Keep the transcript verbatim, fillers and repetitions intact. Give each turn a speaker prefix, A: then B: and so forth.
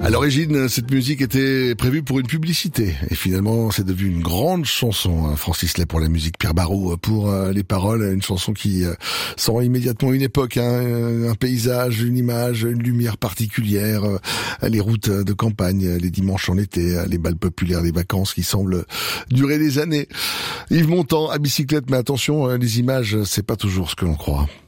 A: À l'origine, cette musique était prévue pour une publicité. Et finalement, c'est devenu une grande chanson. Francis Lay pour la musique, Pierre Barraud pour les paroles. Une chanson qui sent immédiatement une époque, hein, un paysage, une image, une lumière particulière. Les routes de campagne, les dimanches en été, les bals populaires, les vacances qui semblent durer des années. Yves Montand à bicyclette, mais attention, les images, c'est pas toujours ce que l'on croit.